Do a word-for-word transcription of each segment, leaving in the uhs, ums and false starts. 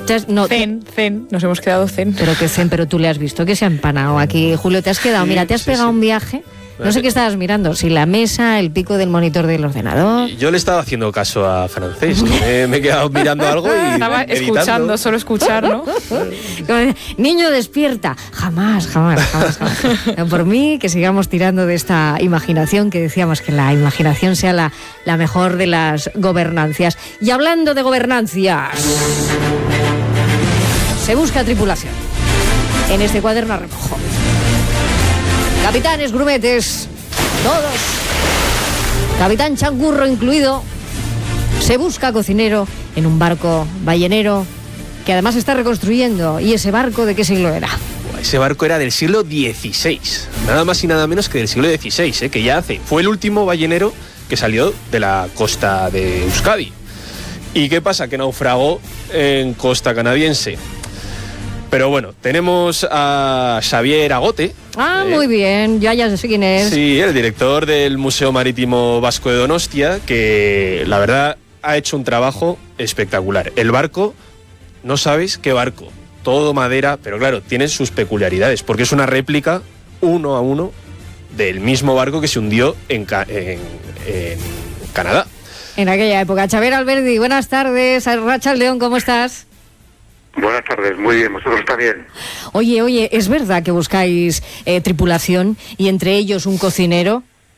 No, zen, zen, nos hemos quedado zen. Pero que zen, pero tú le has visto que se ha empanado aquí. Julio, te has quedado, sí, mira, te has sí, pegado sí. un viaje. No sé qué estabas mirando, si la mesa, el pico del monitor del ordenador. Yo le estaba haciendo caso a Francés, me, me he quedado mirando algo y estaba meditando. Escuchando, solo escuchar, ¿no? Niño, despierta. Jamás, jamás, jamás, jamás. Por mí, que sigamos tirando de esta imaginación, que decíamos que la imaginación sea la, la mejor de las gobernancias. Y hablando de gobernancias, se busca tripulación en este cuaderno a remojo. Capitanes, grumetes, todos, capitán changurro incluido, se busca cocinero en un barco ballenero que además se está reconstruyendo. ¿Y ese barco de qué siglo era? Ese barco era del siglo dieciséis, nada más y nada menos que del siglo dieciséis, ¿eh? Que ya hace, fue el último ballenero que salió de la costa de Euskadi. ¿Y qué pasa? Que naufragó en costa canadiense. Pero bueno, tenemos a Xavier Agote. Ah, eh, muy bien, ya ya sé quién es. Sí, el director del Museo Marítimo Vasco de Donostia, que la verdad ha hecho un trabajo espectacular. El barco, no sabéis qué barco, todo madera, pero claro, tiene sus peculiaridades, porque es una réplica uno a uno del mismo barco que se hundió en, en, en Canadá. En aquella época. Xavier Alberdi, buenas tardes. Racha León, ¿cómo estás? Buenas tardes, muy bien, vosotros también. Oye, oye, ¿es verdad que buscáis eh, tripulación y entre ellos un cocinero?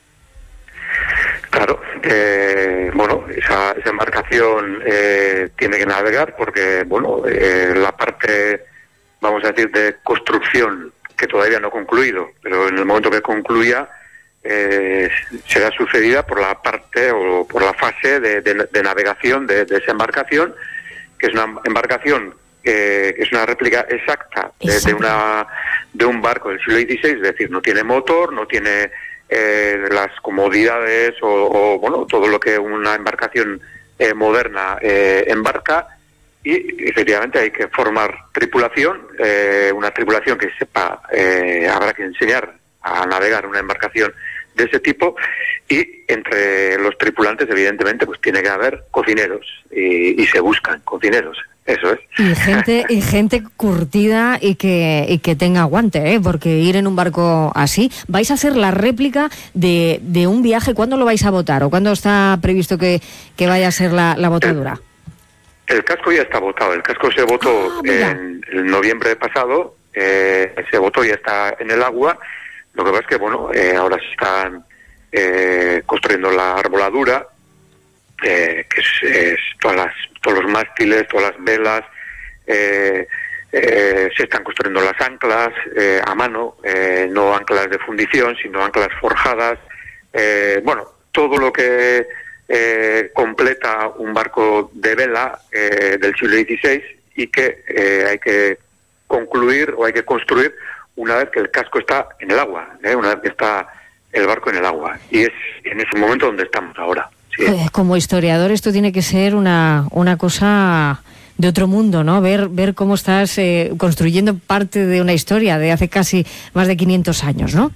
Claro, eh, bueno, esa, esa embarcación eh, tiene que navegar porque, bueno, eh, la parte, vamos a decir, de construcción, que todavía no ha concluido, pero en el momento que concluya, eh, será sucedida por la parte o por la fase de, de, de navegación de, de esa embarcación, que es una embarcación que es una réplica exacta de, de una de un barco del siglo dieciséis, es decir, no tiene motor, no tiene eh, las comodidades o, o bueno, todo lo que una embarcación eh, moderna eh, embarca, y efectivamente hay que formar tripulación, eh, una tripulación que sepa, eh, habrá que enseñar a navegar una embarcación de ese tipo, y entre los tripulantes evidentemente pues tiene que haber cocineros y, y se buscan cocineros. Eso es. Y gente, y gente curtida y que, y que tenga aguante, ¿eh? Porque ir en un barco así... ¿Vais a hacer la réplica de, de un viaje? ¿Cuándo lo vais a votar? ¿O cuándo está previsto que, que vaya a ser la, la botadura? El, el casco ya está votado. El casco se votó ah, en, en noviembre pasado. Eh, se votó, ya está en el agua. Lo que pasa es que, bueno, eh, ahora se están eh, construyendo la arboladura, eh, que es, es todas las, todos los mástiles, todas las velas, eh, eh, se están construyendo las anclas eh, a mano, eh, no anclas de fundición, sino anclas forjadas, eh, bueno, todo lo que eh, completa un barco de vela eh, del siglo dieciséis y que eh, hay que concluir o hay que construir una vez que el casco está en el agua, ¿eh? Una vez que está el barco en el agua. Y es en ese momento donde estamos ahora. Sí. Como historiador esto tiene que ser una, una cosa de otro mundo, ¿no? Ver, ver cómo estás eh, construyendo parte de una historia de hace casi más de quinientos años, ¿no?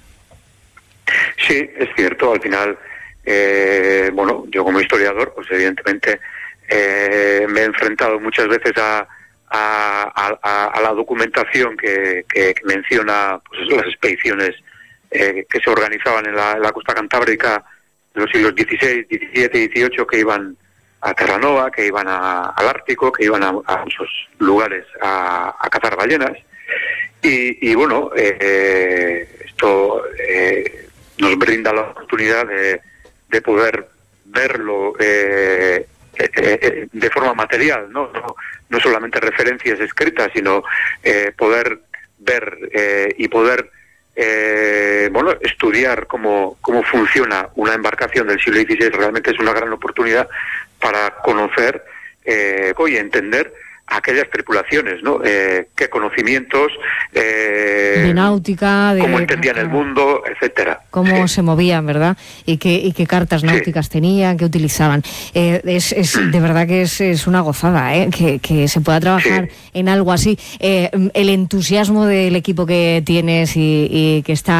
Sí, es cierto. Al final, eh, bueno, yo como historiador, pues evidentemente eh, me he enfrentado muchas veces a A, a, a la documentación que, que, que menciona pues las expediciones eh, que se organizaban en la, en la costa cantábrica en los siglos dieciséis, diecisiete y dieciocho, que iban a Terranova, que iban a, al Ártico, que iban a, a muchos lugares a, a cazar ballenas. Y, y bueno, eh, esto eh, nos brinda la oportunidad de, de poder verlo eh, eh, de forma material, ¿no? No, no solamente referencias escritas, sino eh, poder ver eh, y poder eh, bueno, estudiar cómo, cómo funciona una embarcación del siglo dieciséis. Realmente es una gran oportunidad para conocer eh, y entender aquellas tripulaciones, ¿no? Eh, qué conocimientos, eh, de náutica, de cómo entendían el mundo, etcétera. Cómo sí. se movían, ¿verdad? Y qué, y qué cartas náuticas sí. tenían, qué utilizaban. Eh, es, es de verdad que es, es una gozada, ¿eh? Que, que se pueda trabajar sí. en algo así. Eh, el entusiasmo del equipo que tienes y, y que está